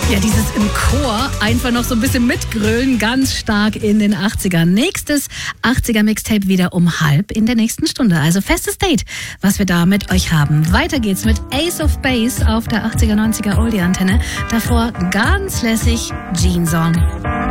Ja, dieses im Chor einfach noch so ein bisschen mitgrölen, ganz stark in den 80ern. Nächstes 80er-Mixtape wieder um 12:30 in der nächsten Stunde. Also festes Date, was wir da mit euch haben. Weiter geht's mit Ace of Base auf der 80er-90er Oldie-Antenne. Davor ganz lässig Jeans On.